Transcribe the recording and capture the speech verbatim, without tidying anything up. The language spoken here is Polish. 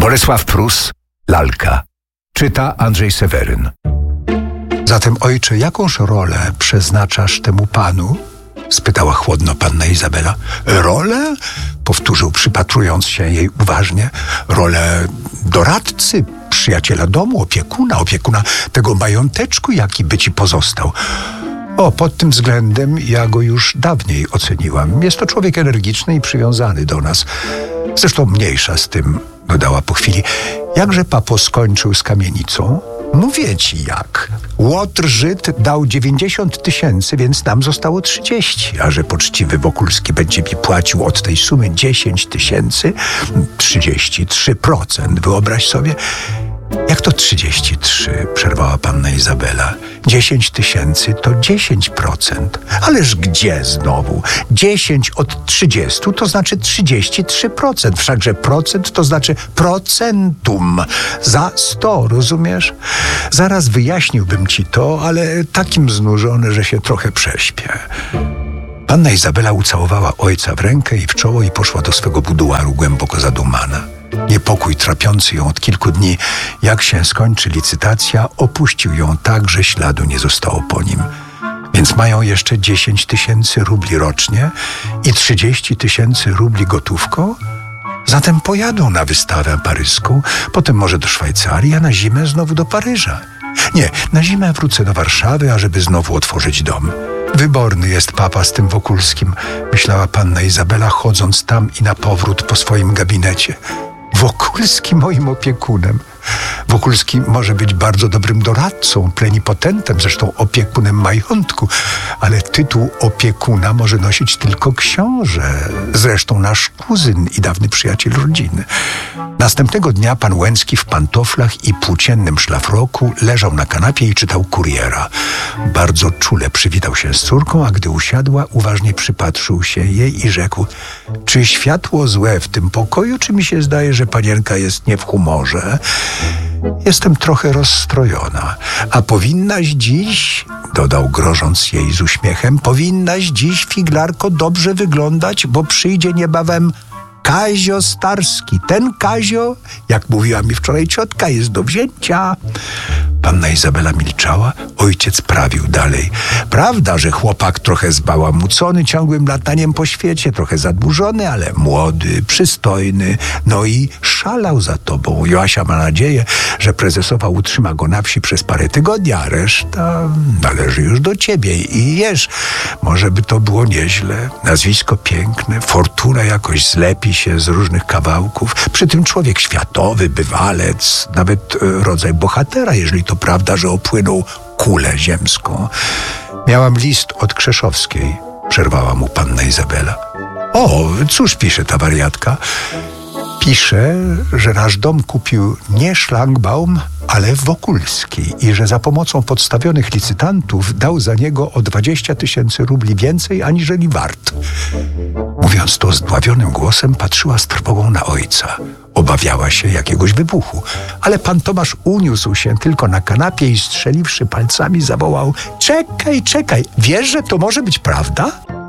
Bolesław Prus, Lalka. Czyta Andrzej Seweryn. Zatem, ojcze, jakąż rolę przeznaczasz temu panu? Spytała chłodno panna Izabela. Rolę? Powtórzył, przypatrując się jej uważnie. Rolę doradcy, przyjaciela domu, opiekuna, opiekuna tego mająteczku, jaki by ci pozostał. O, pod tym względem ja go już dawniej oceniłam. Jest to człowiek energiczny i przywiązany do nas. Zresztą mniejsza z tym, dodała po chwili. Jakże papo skończył z kamienicą? Mówię ci jak. Łotr Żyd dał dziewięćdziesiąt tysięcy, więc nam zostało trzydzieści. A że poczciwy Wokulski będzie mi płacił od tej sumy dziesięć tysięcy, trzydzieści trzy procent. Wyobraź sobie. Jak to trzydzieści trzy? Przerwała panna Izabela. dziesięć tysięcy to dziesięć procent. Ależ gdzie znowu? dziesięć od trzydziestu to znaczy trzydzieści trzy procent. Wszakże procent to znaczy procentum. Za sto, rozumiesz? Zaraz wyjaśniłbym ci to, ale takim znużony, że się trochę prześpię. Panna Izabela ucałowała ojca w rękę i w czoło i poszła do swego buduaru głęboko zadumana. Niepokój trapiący ją od kilku dni, jak się skończy licytacja, opuścił ją tak, że śladu nie zostało po nim. Więc mają jeszcze dziesięć tysięcy rubli rocznie i trzydzieści tysięcy rubli gotówką? Zatem pojadą na wystawę paryską, potem może do Szwajcarii, a na zimę znowu do Paryża. Nie, na zimę wrócę do Warszawy, ażeby znowu otworzyć dom. Wyborny jest papa z tym Wokulskim, myślała panna Izabela, chodząc tam i na powrót po swoim gabinecie. Wokulski moim opiekunem. Wokulski może być bardzo dobrym doradcą, plenipotentem, zresztą opiekunem majątku, ale tytuł opiekuna może nosić tylko książę, zresztą nasz kuzyn i dawny przyjaciel rodziny. Następnego dnia pan Łęcki w pantoflach i płóciennym szlafroku leżał na kanapie i czytał Kuriera. Bardzo czule przywitał się z córką, a gdy usiadła, uważnie przypatrzył się jej i rzekł: czy światło złe w tym pokoju, czy mi się zdaje, że panienka jest nie w humorze? Jestem trochę rozstrojona. A powinnaś dziś, dodał grożąc jej z uśmiechem, powinnaś dziś, figlarko, dobrze wyglądać, bo przyjdzie niebawem Kazio Starski. Ten Kazio, jak mówiła mi wczoraj ciotka, jest do wzięcia. Panna Izabela milczała, ojciec prawił dalej. Prawda, że chłopak trochę zbałamucony ciągłym lataniem po świecie, trochę zadłużony, ale młody, przystojny, no i szalał za tobą. Joasia ma nadzieję, że prezesowa utrzyma go na wsi przez parę tygodni, a reszta należy już do ciebie. I wiesz, może by to było nieźle. Nazwisko piękne, fortuna jakoś zlepi się z różnych kawałków. Przy tym człowiek światowy, bywalec, nawet e, rodzaj bohatera, jeżeli to prawda, że opłynął kulę ziemską. Miałam list od Krzeszowskiej, przerwała mu panna Izabela. O, cóż pisze ta wariatka? Pisze, że nasz dom kupił nie Szlangbaum, ale Wokulski i że za pomocą podstawionych licytantów dał za niego o dwadzieścia tysięcy rubli więcej, aniżeli wart. Mówiąc to zdławionym głosem, patrzyła z trwogą na ojca. Obawiała się jakiegoś wybuchu, ale pan Tomasz uniósł się tylko na kanapie i strzeliwszy palcami zawołał: czekaj, czekaj, wiesz, że to może być prawda?